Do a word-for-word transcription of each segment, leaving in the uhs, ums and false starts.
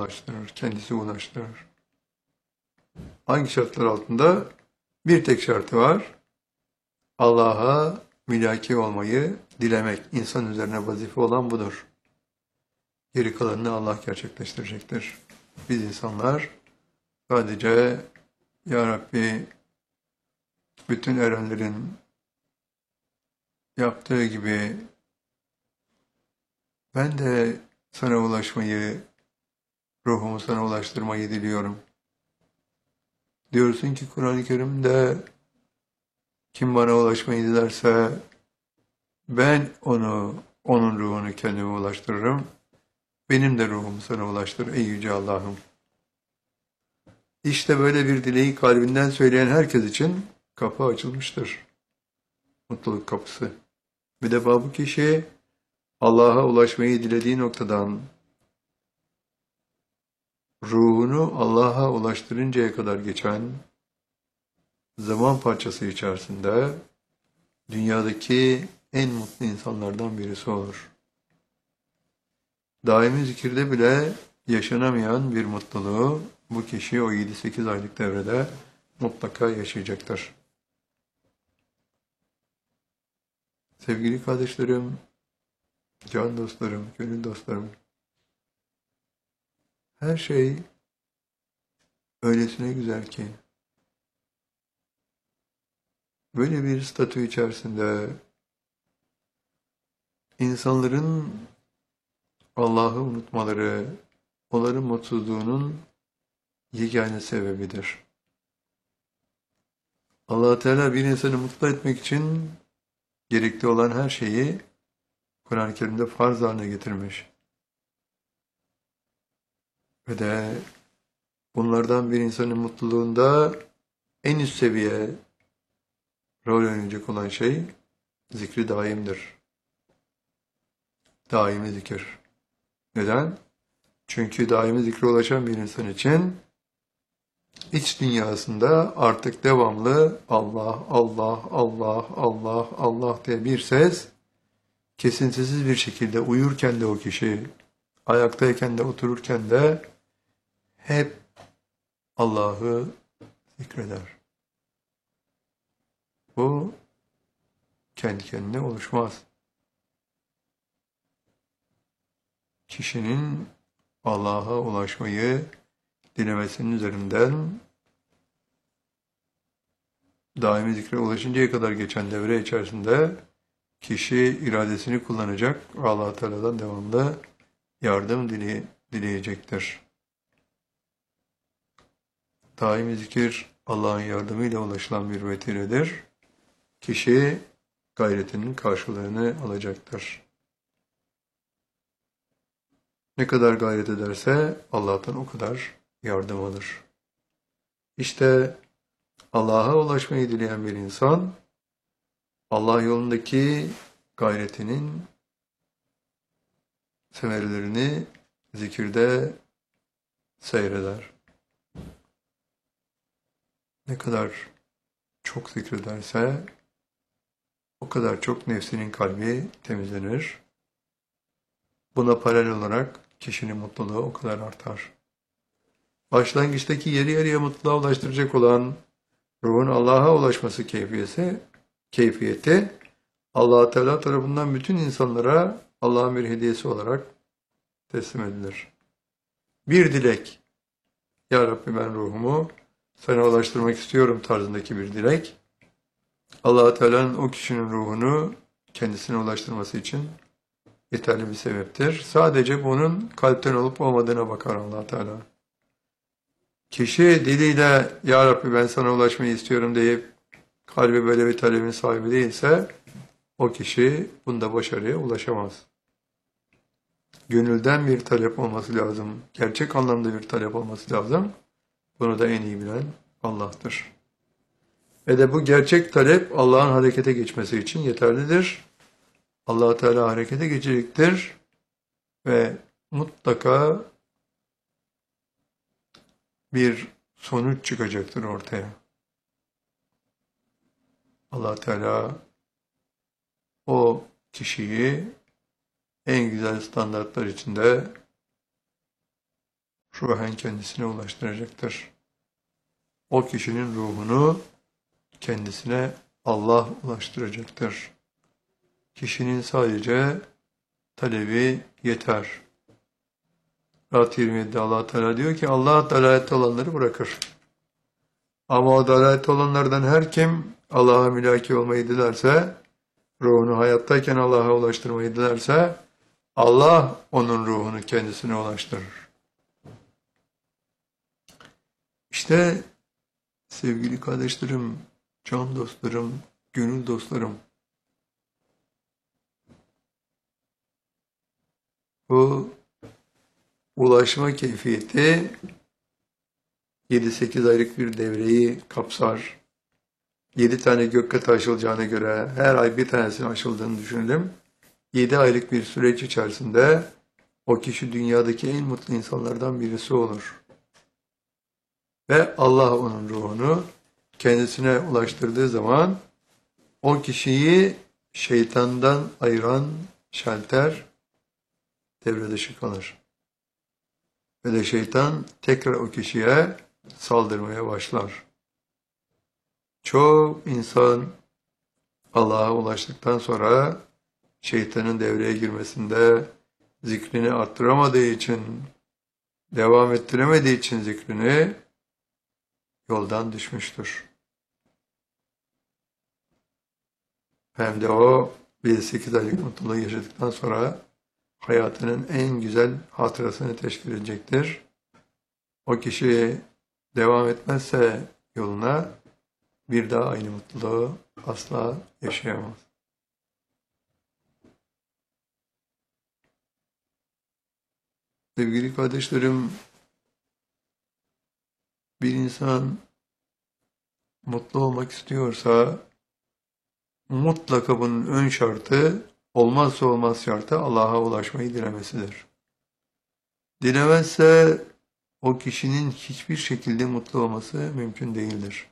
ulaştırır, kendisi ulaştırır. Hangi şartlar altında? Bir tek şartı var. Allah'a mülaki olmayı dilemek. İnsan üzerine vazife olan budur. Geri kalanını Allah gerçekleştirecektir. Biz insanlar sadece Ya Rabbi bütün erenlerin yaptığı gibi ben de sana ulaşmayı, ruhumu sana ulaştırmayı diliyorum. Diyorsun ki Kur'an-ı Kerim'de kim bana ulaşmayı dilerse ben onu, onun ruhunu kendime ulaştırırım. Benim de ruhumu sana ulaştır ey yüce Allah'ım. İşte böyle bir dileği kalbinden söyleyen herkes için kapı açılmıştır. Mutluluk kapısı. Bir defa bu kişi Allah'a ulaşmayı dilediği noktadan ruhunu Allah'a ulaştırıncaya kadar geçen zaman parçası içerisinde dünyadaki en mutlu insanlardan birisi olur. Daimi zikirde bile yaşanamayan bir mutluluğu bu kişi o yedi sekiz aylık devrede mutlaka yaşayacaktır. Sevgili kardeşlerim, can dostlarım, gönül dostlarım, her şey öylesine güzel ki, böyle bir statü içerisinde insanların Allah'ı unutmaları, onların mutsuzluğunun yegane sebebidir. Allah Teala bir insanı mutlu etmek için gerekli olan her şeyi Kur'an-ı Kerim'de farz haline getirmiş. Ve de bunlardan bir insanın mutluluğunda en üst seviye rol oynayacak olan şey zikri daimdir. Daimi zikir. Neden? Çünkü daimi zikre ulaşan bir insan için iç dünyasında artık devamlı Allah, Allah, Allah, Allah, Allah diye bir ses kesintisiz bir şekilde uyurken de o kişi, ayaktayken de otururken de hep Allah'ı zikreder. Bu kendi kendine oluşmaz. Kişinin Allah'a ulaşmayı dilemesinin üzerinden daimi zikre ulaşıncaya kadar geçen devre içerisinde kişi iradesini kullanacak, Allah Teala'dan devamlı yardım dile dileyecektir. Daimi zikir Allah'ın yardımıyla ulaşılan bir vesiledir. Kişi gayretinin karşılığını alacaktır. Ne kadar gayret ederse Allah'tan o kadar yardım alır. İşte Allah'a ulaşmayı dileyen bir insan, Allah yolundaki gayretinin semerelerini zikirde seyreder. Ne kadar çok zikrederse o kadar çok nefsinin kalbi temizlenir. Buna paralel olarak kişinin mutluluğu o kadar artar. Başlangıçtaki yarı yarıya mutluluğa ulaştıracak olan ruhun Allah'a ulaşması keyfiyeti, keyfiyeti Allah Teala tarafından bütün insanlara Allah'ın bir hediyesi olarak teslim edilir. Bir dilek, Ya Rabbi ben ruhumu sana ulaştırmak istiyorum tarzındaki bir dilek, Allah Teala'nın o kişinin ruhunu kendisine ulaştırması için yeterli bir sebeptir. Sadece bunun kalpten olup olmadığına bakar Allah Teala. Kişi diliyle Ya Rabbi ben sana ulaşmayı istiyorum deyip kalbi böyle bir talebin sahibi değilse o kişi bunda başarıya ulaşamaz. Gönülden bir talep olması lazım. Gerçek anlamda bir talep olması lazım. Bunu da en iyi bilen Allah'tır. Ve de bu gerçek talep Allah'ın harekete geçmesi için yeterlidir. Allah Teala harekete geçecektir ve mutlaka bir sonuç çıkacaktır ortaya. Allah Teala o kişiyi en güzel standartlar içinde ruhen kendisine ulaştıracaktır. O kişinin ruhunu kendisine Allah ulaştıracaktır. Kişinin sadece talebi yeter. Rahat yirmi yedide Allah Teala diyor ki Allah dalalette olanları bırakır. Ama o dalalette olanlardan her kim Allah'a mülaki olmayı dilerse, ruhunu hayattayken Allah'a ulaştırmayı dilerse, Allah onun ruhunu kendisine ulaştırır. İşte sevgili kardeşlerim, can dostlarım, gönül dostlarım, bu ulaşma keyfiyeti yedi sekiz aylık bir devreyi kapsar. yedi tane gökkatı aşılacağına göre her ay bir tanesinin aşıldığını düşünelim. yedi aylık bir süreç içerisinde o kişi dünyadaki en mutlu insanlardan birisi olur. Ve Allah onun ruhunu kendisine ulaştırdığı zaman o kişiyi şeytandan ayıran şalter devre dışı kalır. Ve de şeytan tekrar o kişiye saldırmaya başlar. Çok insan Allah'a ulaştıktan sonra şeytanın devreye girmesinde zikrini arttıramadığı için, devam ettiremediği için zikrini yoldan düşmüştür. Hem de o bir sekiz aylık mutluluğu yaşadıktan sonra hayatının en güzel hatırasını teşkil edecektir. O kişi devam etmezse yoluna bir daha aynı mutluluğu asla yaşayamaz. Sevgili kardeşlerim, bir insan mutlu olmak istiyorsa mutlaka bunun ön şartı, olmazsa olmaz şartı Allah'a ulaşmayı dilemesidir. Dilemezse o kişinin hiçbir şekilde mutlu olması mümkün değildir.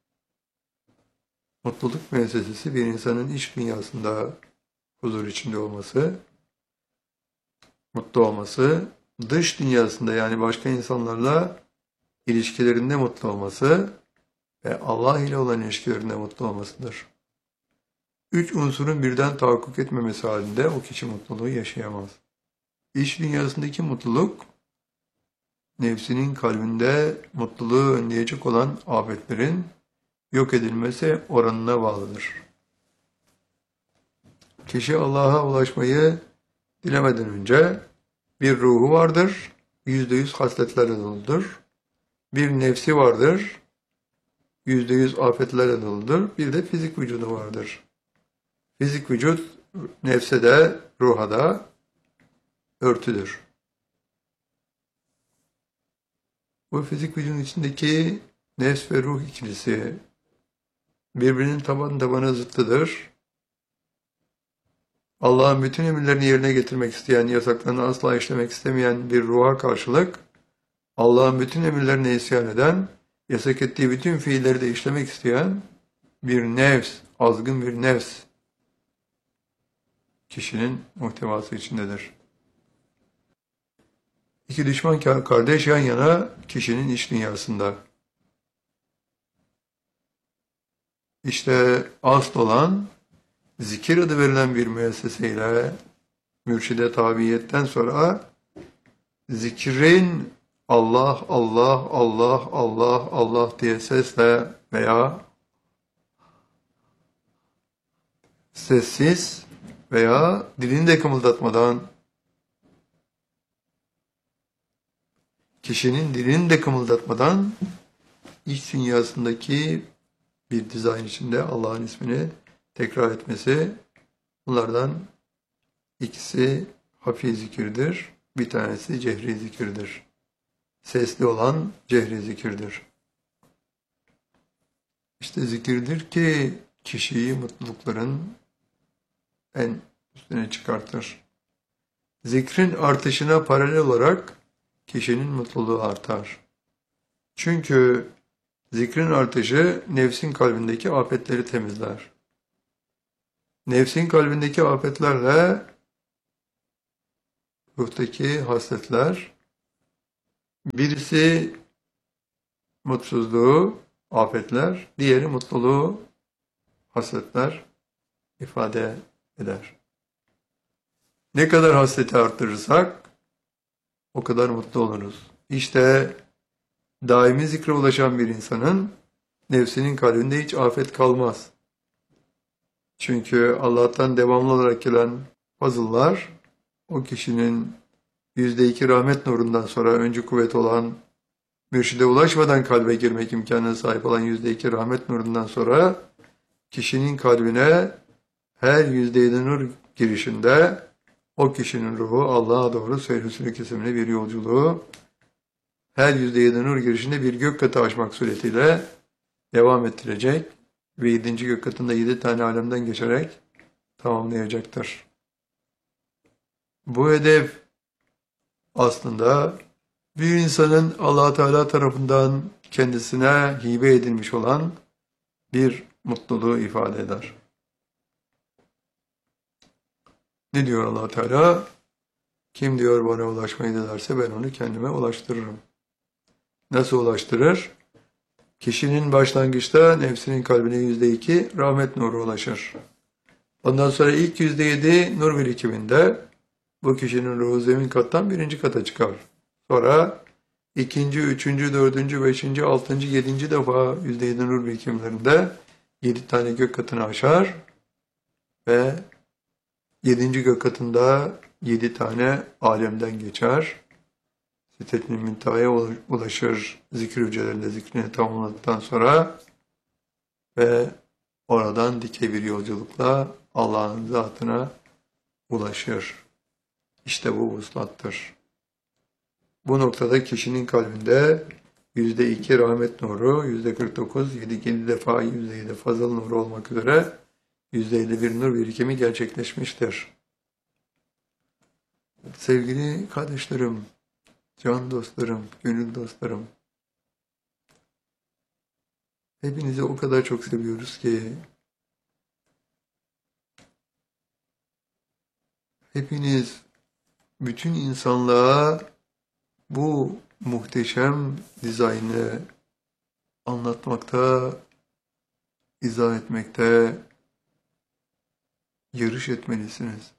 Mutluluk müessesesi bir insanın iç dünyasında huzur içinde olması, mutlu olması, dış dünyasında yani başka insanlarla ilişkilerinde mutlu olması ve Allah ile olan ilişkilerinde mutlu olmasıdır. Üç unsurun birden tahakkuk etmemesi halinde o kişi mutluluğu yaşayamaz. İç dünyasındaki mutluluk, nefsinin kalbinde mutluluğu önleyecek olan afetlerin yok edilmesi oranına bağlıdır. Kişi Allah'a ulaşmayı dilemeden önce bir ruhu vardır, yüzde yüz hasletlerle doludur. Bir nefsi vardır, yüzde yüz afetlerle doludur. Bir de fizik vücudu vardır. Fizik vücut nefse de ruha da örtüdür. Bu fizik vücudun içindeki nefs ve ruh ikilisi birbirinin taban tabana zıttıdır. Allah'ın bütün emirlerini yerine getirmek isteyen, yasaklarını asla işlemek istemeyen bir ruha karşılık, Allah'ın bütün emirlerine isyan eden, yasak ettiği bütün fiilleri de işlemek isteyen bir nefs, azgın bir nefs kişinin muhtevası içindedir. İki düşman kardeş yan yana kişinin iç dünyasında. İşte asıl olan zikir adı verilen bir müesseseyle mürşide tabiiyetten sonra zikrin Allah, Allah, Allah, Allah, Allah diye sesle veya sessiz veya dilini de kımıldatmadan, kişinin dilini de kımıldatmadan iç dünyasındaki bir dizayn içinde Allah'ın ismini tekrar etmesi, bunlardan ikisi hafi zikirdir, bir tanesi cehri zikirdir. Sesli olan cehri zikirdir. İşte zikirdir ki kişiyi mutlulukların en üstüne çıkartır. Zikrin artışına paralel olarak kişinin mutluluğu artar. Çünkü zikrin artışı nefsin kalbindeki afetleri temizler. Nefsin kalbindeki afetlerle ruhtaki hasletler Birisi mutsuzluğu, afetler, diğeri mutluluğu, hasretler ifade eder. Ne kadar hasreti arttırırsak o kadar mutlu oluruz. İşte daimi zikre ulaşan bir insanın nefsinin kalbinde hiç afet kalmaz. Çünkü Allah'tan devamlı olarak gelen fazıllar o kişinin yüzde iki rahmet nurundan sonra öncü kuvvet olan mürşide ulaşmadan kalbe girmek imkanına sahip olan yüzde iki rahmet nurundan sonra kişinin kalbine her yüzde yedi nur girişinde o kişinin ruhu Allah'a doğru seyr-i kesimine bir yolculuğu her yüzde yedi nur girişinde bir gök katı aşmak suretiyle devam ettirecek ve yedinci gök katında yedi tane alemden geçerek tamamlayacaktır. Bu hedef aslında bir insanın Allah Teala tarafından kendisine hibe edilmiş olan bir mutluluğu ifade eder. Ne diyor Allah Teala? Kim diyor bana ulaşmayı dilerse ben onu kendime ulaştırırım. Nasıl ulaştırır? Kişinin başlangıçta nefsinin kalbine yüzde iki rahmet nuru ulaşır. Ondan sonra ilk yüzde yedi nur birikiminde bu kişinin ruhu zemin kattan birinci kata çıkar. Sonra ikinci, üçüncü, dördüncü, beşinci, altıncı, yedinci defa yüzde yedi nur birikimlerinde yedi tane gök katını aşar ve yedinci gök katında yedi tane alemden geçer. Sidret-i Münteha'ya ulaşır zikir hücrelerinde zikrini tamamladıktan sonra ve oradan dikey bir yolculukla Allah'ın zatına ulaşır. İşte bu vuslattır. Bu noktada kişinin kalbinde yüzde iki rahmet nuru, yüzde kırk dokuz, yedi, yedi defa yüzde yedi fazıl nuru olmak üzere yüzde elli bir nur birikimi gerçekleşmiştir. Sevgili kardeşlerim, can dostlarım, gönül dostlarım, hepinizi o kadar çok seviyoruz ki hepiniz bütün insanlığa bu muhteşem dizaynı anlatmakta, izah etmekte yarış etmelisiniz.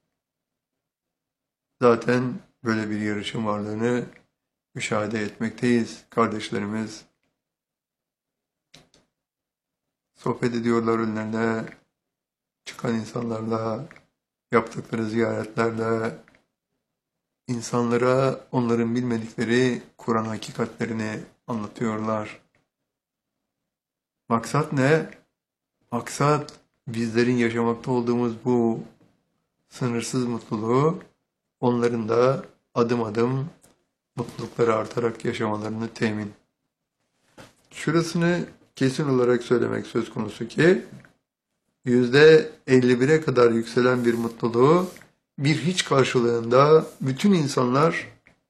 Zaten böyle bir yarışın varlığını müşahede etmekteyiz. Kardeşlerimiz sohbet ediyorlar önlerine çıkan insanlarla, yaptıkları ziyaretlerle, insanlara onların bilmedikleri Kur'an hakikatlerini anlatıyorlar. Maksat ne? Maksat bizlerin yaşamakta olduğumuz bu sınırsız mutluluğu onların da adım adım mutlulukları artarak yaşamalarını temin. Şurasını kesin olarak söylemek söz konusu ki yüzde elli bire kadar yükselen bir mutluluğu bir hiç karşılığında bütün insanlar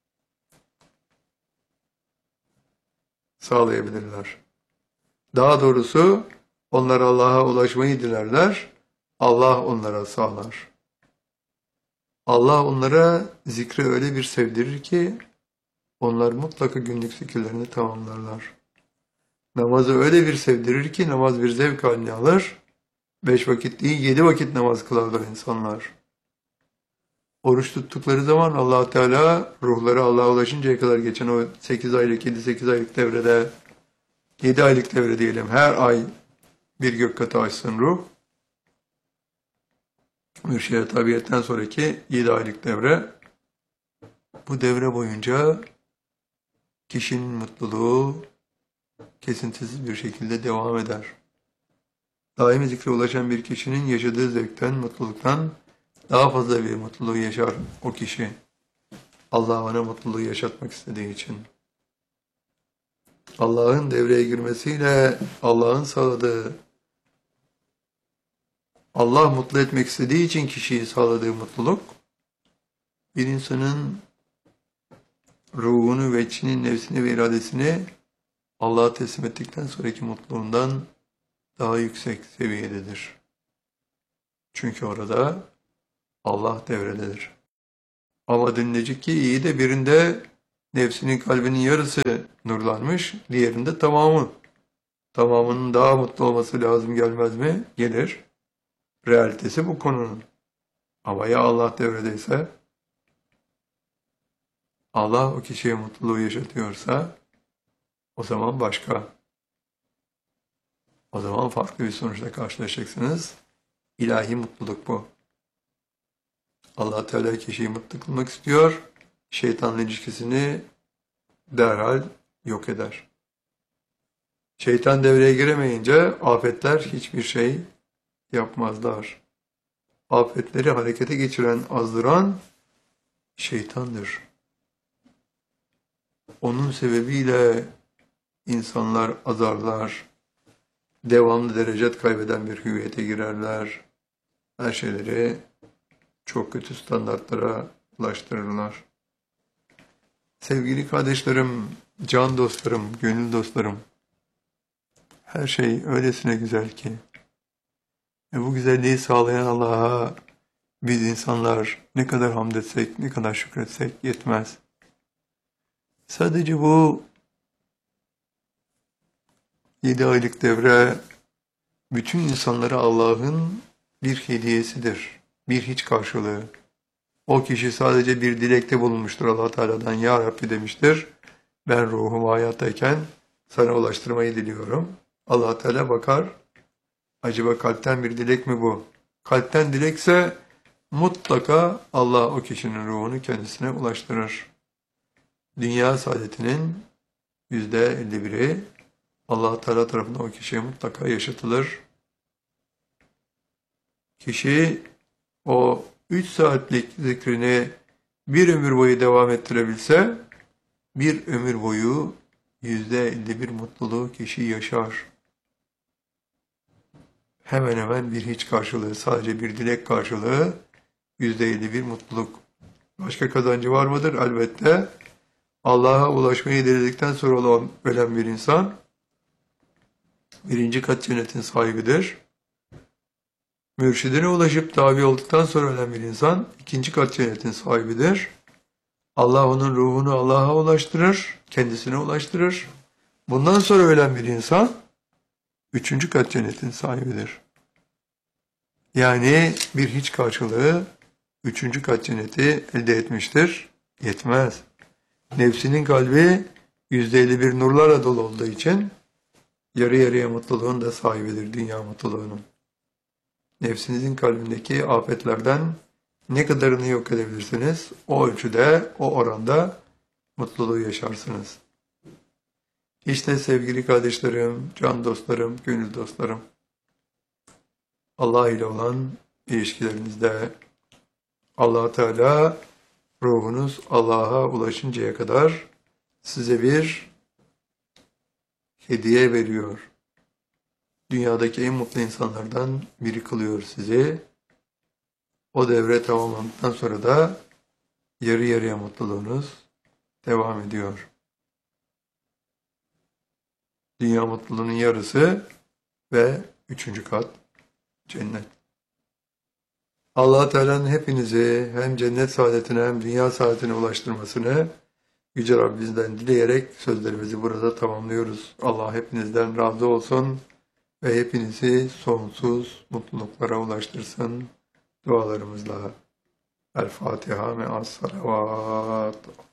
sağlayabilirler. Daha doğrusu onlar Allah'a ulaşmayı dilerler, Allah onlara sağlar. Allah onlara zikri öyle bir sevdirir ki onlar mutlaka günlük zikirlerini tamamlarlar. Namazı öyle bir sevdirir ki namaz bir zevk haline alır. Beş vakit değil, yedi vakit namaz kılarlar insanlar. Oruç tuttukları zaman Allah Teala ruhları Allah'a ulaşıncaya kadar geçen o sekiz aylık, yedi sekiz aylık devrede, yedi aylık devre diyelim, her ay bir gök katı açsın ruh. Mürşide tabiyetten sonraki yedi aylık devre. Bu devre boyunca kişinin mutluluğu kesintisiz bir şekilde devam eder. Daimi zikre ulaşan bir kişinin yaşadığı zevkten, mutluluktan daha fazla bir mutluluğu yaşar o kişi. Allah ona mutluluğu yaşatmak istediği için. Allah'ın devreye girmesiyle Allah'ın sağladığı, Allah mutlu etmek istediği için kişiyi sağladığı mutluluk, bir insanın ruhunu ve içinin nefsini ve iradesini Allah'a teslim ettikten sonraki mutluluğundan daha yüksek seviyededir. Çünkü orada Allah devrededir. Ama denilecek ki iyi de birinde Nefsinin kalbinin yarısı nurlanmış, diğerinde tamamı. Tamamının daha mutlu olması lazım gelmez mi? Gelir. Realitesi bu konunun. Ama ya Allah devredeyse, Allah o kişiye mutluluğu yaşatıyorsa, o zaman başka. O zaman farklı bir sonuçla karşılaşacaksınız. İlahi mutluluk bu. Allah Teala kişiyi mutlu kılmak istiyor. Şeytanla ilişkisini derhal yok eder. Şeytan devreye giremeyince afetler hiçbir şey yapmazlar. Afetleri harekete geçiren, azdıran şeytandır. Onun sebebiyle insanlar azarlar, devamlı derecet kaybeden bir hüviyete girerler. Her şeyleri çok kötü standartlara ulaştırırlar. Sevgili kardeşlerim, can dostlarım, gönül dostlarım, her şey öylesine güzel ki ve bu güzelliği sağlayan Allah'a biz insanlar ne kadar hamd etsek, ne kadar şükretsek yetmez. Sadece bu yedi aylık devre bütün insanlara Allah'ın bir hediyesidir, bir hiç karşılığı. O kişi sadece bir dilekte bulunmuştur Allah Teala'dan. Ya Rabbi demiştir, ben ruhumu hayattayken sana ulaştırmayı diliyorum. Allah Teala bakar, acaba kalpten bir dilek mi bu? Kalpten dilekse mutlaka Allah o kişinin ruhunu kendisine ulaştırır. Dünya saadetinin yüzde elli biri Allah Teala tarafından o kişiye mutlaka yaşatılır. Kişi o üç saatlik zikrini bir ömür boyu devam ettirebilse, bir ömür boyu yüzde elli bir mutluluğu kişi yaşar. Hemen hemen bir hiç karşılığı, sadece bir dilek karşılığı yüzde elli bir mutluluk. Başka kazancı var mıdır? Elbette. Allah'a ulaşmayı diledikten sonra olan ölen bir insan, birinci kat cennetin sahibidir. Mürşidine ulaşıp tabi olduktan sonra ölen bir insan, ikinci kat cennetin sahibidir. Allah onun ruhunu Allah'a ulaştırır, kendisine ulaştırır. Bundan sonra ölen bir insan, üçüncü kat cennetin sahibidir. Yani bir hiç karşılığı, üçüncü kat cenneti elde etmiştir. Yetmez. Nefsinin kalbi yüzde elli bir nurlarla dolu olduğu için, yarı yarıya mutluluğun da sahibidir, dünya mutluluğunun. Nefsinizin kalbindeki afetlerden ne kadarını yok edebilirsiniz, o ölçüde, o oranda mutluluğu yaşarsınız. İşte sevgili kardeşlerim, can dostlarım, gönül dostlarım, Allah ile olan ilişkilerinizde Allah Teala ruhunuz Allah'a ulaşıncaya kadar size bir hediye veriyor. Dünyadaki en mutlu insanlardan biri kılıyor sizi. O devre tamamlandıktan sonra da yarı yarıya mutluluğunuz devam ediyor. Dünya mutluluğunun yarısı ve üçüncü kat cennet. Allah Teala'nın hepinizi hem cennet saadetine hem dünya saadetine ulaştırmasını Yüce Rabbimizden dileyerek sözlerimizi burada tamamlıyoruz. Allah hepinizden razı olsun ve hepinizi sonsuz mutluluklara ulaştırsın dualarımızla. El Fatiha me'as salavat.